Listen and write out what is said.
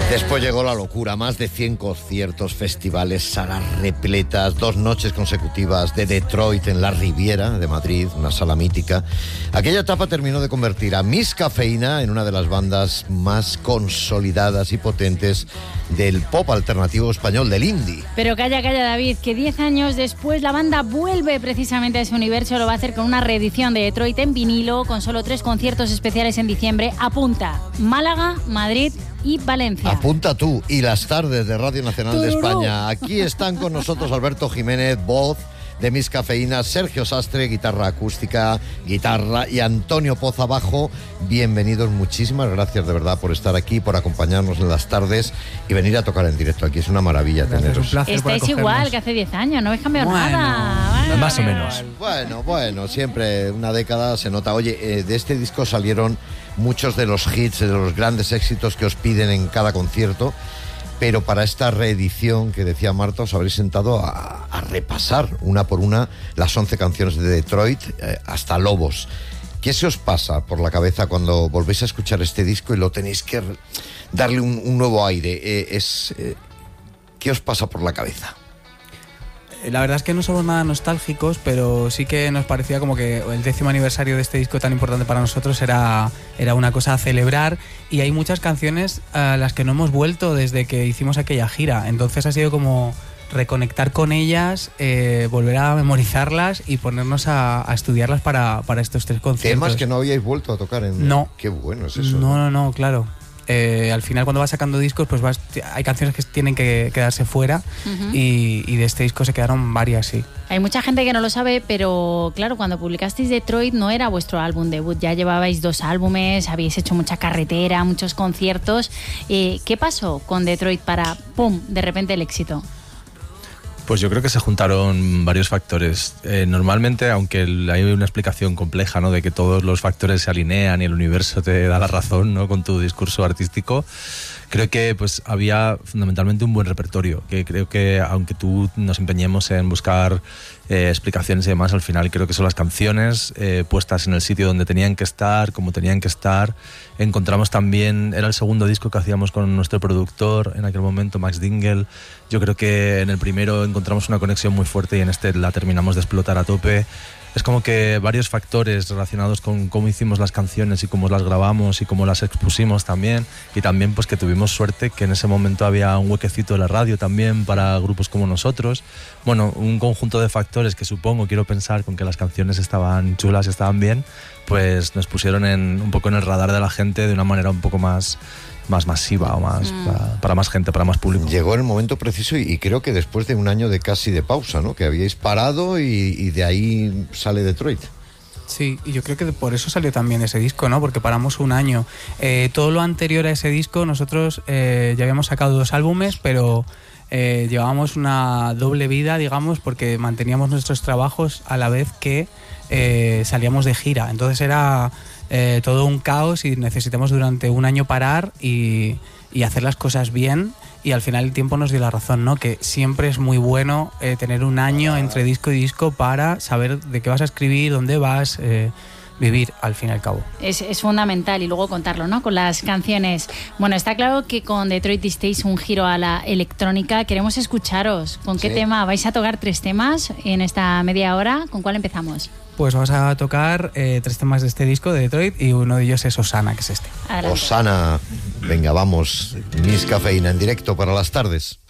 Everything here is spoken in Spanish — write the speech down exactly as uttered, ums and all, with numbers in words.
Después llegó la locura, más de cien conciertos, festivales, salas repletas, dos noches consecutivas de Detroit en la Riviera de Madrid, una sala mítica. Aquella etapa terminó de convertir a Miss Cafeína en una de las bandas más consolidadas y potentes del pop alternativo español, del indie. Pero calla, calla, David, que diez años después la banda vuelve precisamente a ese universo. Lo va a hacer con una reedición de Detroit en vinilo, con solo tres conciertos especiales en diciembre. Apunta: Málaga, Madrid y Valencia. Apunta tú y las tardes de Radio Nacional Tururú. de España. Aquí están con nosotros Alberto Jiménez, voz de Miss Cafeína, Sergio Sastre, guitarra acústica, guitarra, y Antonio Poza, bajo. Bienvenidos, muchísimas gracias de verdad por estar aquí, por acompañarnos en las tardes y venir a tocar en directo aquí. Es una maravilla Gracias, teneros. un placer. Estáis igual que hace diez años, no habéis cambiado Bueno, nada. Bueno, más o menos. Bueno, bueno, siempre una década se nota. Oye, eh, de este disco salieron muchos de los hits, de los grandes éxitos que os piden en cada concierto, pero para esta reedición que decía Marta os habréis sentado a, a repasar una por una las once canciones de Detroit, eh, hasta Lobos. ¿Qué se os pasa por la cabeza cuando volvéis a escuchar este disco y lo tenéis que darle un, un nuevo aire? Eh, es, eh, ¿Qué os pasa por la cabeza? La verdad es que no somos nada nostálgicos, pero sí que nos parecía como que el décimo aniversario de este disco tan importante para nosotros era, era una cosa a celebrar, y hay muchas canciones a las que no hemos vuelto desde que hicimos aquella gira. Entonces ha sido como reconectar con ellas, eh, volver a memorizarlas y ponernos a, a estudiarlas para, para estos tres conciertos. Temas que no habíais vuelto a tocar en... No. Qué bueno es eso. No, no, no, claro. Eh, al final, cuando vas sacando discos, pues vas, hay canciones que tienen que quedarse fuera, uh-huh. y, y de este disco se quedaron varias, sí. Hay mucha gente que no lo sabe, pero claro, cuando publicasteis Detroit no era vuestro álbum debut, ya llevabais dos álbumes, habéis hecho mucha carretera, muchos conciertos. Eh, ¿Qué pasó con Detroit para, pum, de repente el éxito? Pues yo creo que se juntaron varios factores. Eh, normalmente, aunque hay una explicación compleja, ¿no?, de que todos los factores se alinean y el universo te da la razón, ¿no?, con tu discurso artístico, creo que pues había fundamentalmente un buen repertorio, que creo que aunque tú nos empeñemos en buscar eh, explicaciones y demás, al final creo que son las canciones eh, puestas en el sitio donde tenían que estar, como tenían que estar. Encontramos también, era el segundo disco que hacíamos con nuestro productor en aquel momento, Max Dingle. Yo creo que en el primero encontramos una conexión muy fuerte y en este la terminamos de explotar a tope. Es como que varios factores relacionados con cómo hicimos las canciones y cómo las grabamos y cómo las expusimos también, y también pues que tuvimos suerte que en ese momento había un huequecito de la radio también para grupos como nosotros. Bueno, un conjunto de factores que supongo, quiero pensar, con que las canciones estaban chulas, estaban bien, pues nos pusieron en, un poco en el radar de la gente de una manera un poco más... más masiva o más mm. para, para más gente, para más público. Llegó el momento preciso y, y creo que después de un año de casi de pausa, ¿no?, que habíais parado y, y de ahí sale Detroit. Sí, y yo creo que por eso salió también ese disco, ¿no?, porque paramos un año. Eh, todo lo anterior a ese disco nosotros eh, ya habíamos sacado dos álbumes, pero eh, llevábamos una doble vida, digamos, porque manteníamos nuestros trabajos a la vez que eh, salíamos de gira. Entonces era... Eh, todo un caos y necesitamos durante un año parar y, y hacer las cosas bien, y al final el tiempo nos dio la razón, ¿no?, que siempre es muy bueno eh, tener un año entre disco y disco para saber de qué vas a escribir, dónde vas, eh, vivir al fin y al cabo. Es, es fundamental, y luego contarlo, ¿no?, con las canciones. Bueno, está claro que con Detroit disteis un giro a la electrónica. Queremos escucharos. ¿Con qué sí. tema? ¿Vais a tocar tres temas en esta media hora? ¿Con cuál empezamos? Pues vamos a tocar eh, tres temas de este disco de Detroit, y uno de ellos es Osana, que es este. Adelante. Osana, venga, vamos. Miss Cafeína en directo para las tardes.